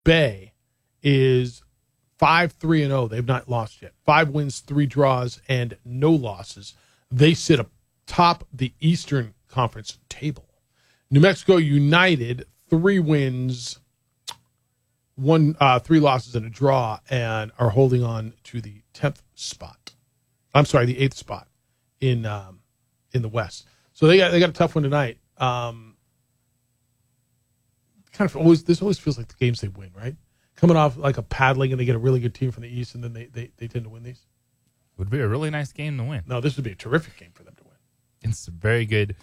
Bay is 5-3-0. They've not lost yet. 5 wins, 3 draws, and no losses. They sit atop the Eastern Conference table. New Mexico United, 3 wins, 3 losses, and a draw, and are holding on to the 10th spot. I'm sorry, the 8th spot in the West. So they got a tough one tonight. This always feels like the games they win, right? Coming off like a paddling, and they get a really good team from the East, and then they tend to win these. Would be a really nice game to win. No, this would be a terrific game for them to win. It's a very good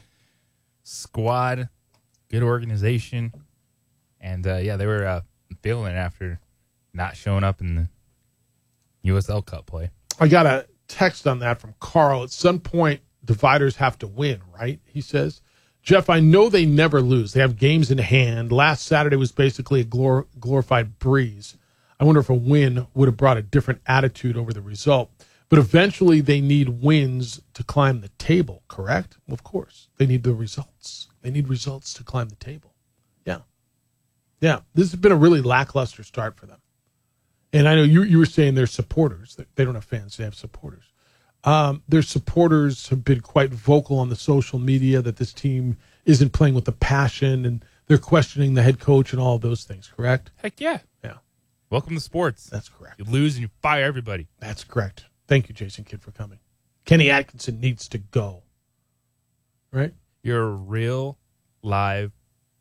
squad, good organization, and they were feeling it after not showing up in the USL Cup play. I got a text on that from Carl. At some point, dividers have to win, right? He says. Jeff, I know they never lose. They have games in hand. Last Saturday was basically a glorified breeze. I wonder if a win would have brought a different attitude over the result. But eventually they need wins to climb the table, correct? Well, of course. They need the results. They need results to climb the table. Yeah. Yeah, this has been a really lackluster start for them. And I know you were saying they're supporters. They don't have fans. They have supporters. Their supporters have been quite vocal on the social media that this team isn't playing with the passion, and they're questioning the head coach and all of those things, correct? Heck yeah. Yeah. Welcome to sports. That's correct. You lose and you fire everybody. That's correct. Thank you, Jason Kidd, for coming. Kenny Atkinson needs to go. Right? You're a real, live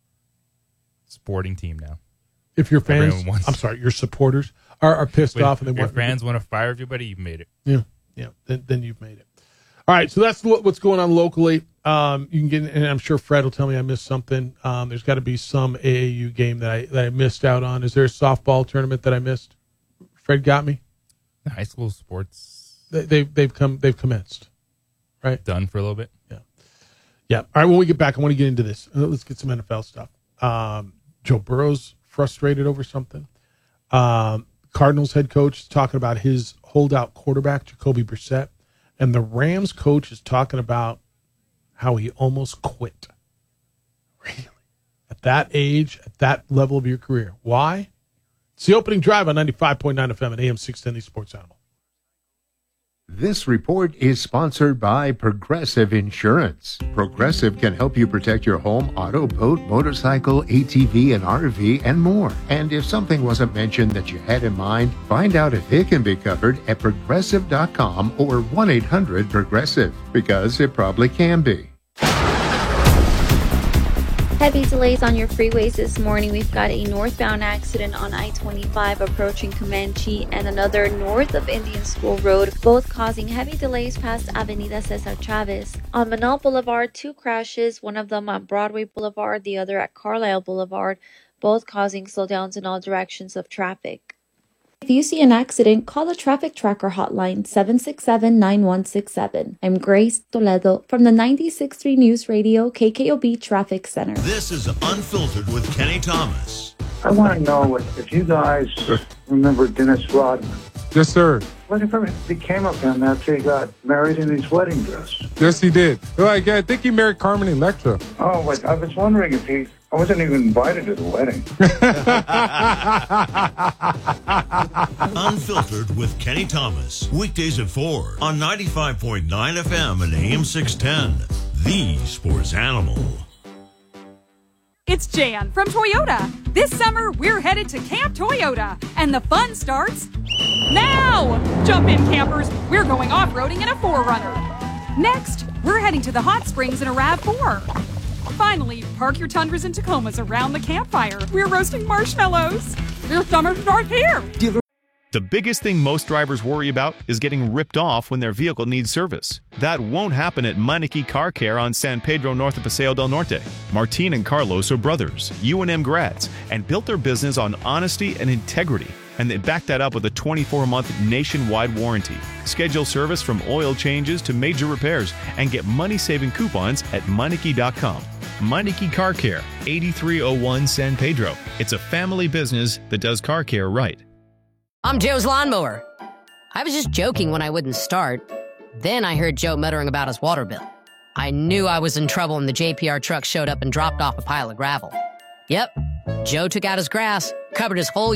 sporting team now. If your fans, your supporters are pissed off and they want. Your fans want to fire everybody, you've made it. Yeah. Yeah, then you've made it. All right, so that's what's going on locally. You can get, and I'm sure Fred will tell me I missed something. There's got to be some AAU game that I missed out on. Is there a softball tournament that I missed? Fred got me. The high school sports. They've commenced, right? Done for a little bit. Yeah. All right. When we get back, I want to get into this. Let's get some NFL stuff. Joe Burrow's frustrated over something. Cardinals head coach is talking about his holdout quarterback, Jacoby Brissett. And the Rams coach is talking about how he almost quit. Really? At that age, at that level of your career. Why? It's the opening drive on 95.9 FM and AM 610 Sports Animal. This report is sponsored by Progressive Insurance. Progressive can help you protect your home, auto, boat, motorcycle, ATV, and RV, and more. And if something wasn't mentioned that you had in mind, find out if it can be covered at Progressive.com or 1-800-PROGRESSIVE, because it probably can be. Heavy delays on your freeways this morning. We've got a northbound accident on I-25 approaching Comanche and another north of Indian School Road, both causing heavy delays past Avenida Cesar Chavez. On Manal Boulevard, 2 crashes, one of them on Broadway Boulevard, the other at Carlisle Boulevard, both causing slowdowns in all directions of traffic. If you see an accident, call the Traffic Tracker hotline 767-9167. I'm Grace Toledo from the 96.3 News Radio KKOB Traffic Center. This is Unfiltered with Kenny Thomas. I want to know if you guys remember Dennis Rodman. Yes, sir. Whatever became of him after he got married in his wedding dress? Yes, he did. I think he married Carmen Electra. Oh, wait, I was wondering if I wasn't even invited to the wedding. Unfiltered with Kenny Thomas. Weekdays at 4 on 95.9 FM and AM 610. The Sports Animal. It's Jan from Toyota. This summer, we're headed to Camp Toyota, and the fun starts now! Jump in, campers. We're going off-roading in a 4Runner. Next, we're heading to the hot springs in a RAV4. Finally, park your Tundras and Tacomas around the campfire. We're roasting marshmallows. Your summer starts here. The biggest thing most drivers worry about is getting ripped off when their vehicle needs service. That won't happen at Meineke Car Care on San Pedro north of Paseo del Norte. Martin and Carlos are brothers, UNM grads, and built their business on honesty and integrity. And they back that up with a 24-month nationwide warranty. Schedule service from oil changes to major repairs and get money-saving coupons at Meineke.com. Meineke Car Care, 8301 San Pedro. It's a family business that does car care right. I'm Joe's lawnmower. I was just joking when I wouldn't start. Then I heard Joe muttering about his water bill. I knew I was in trouble when the JPR truck showed up and dropped off a pile of gravel. Yep, Joe took out his grass, covered his whole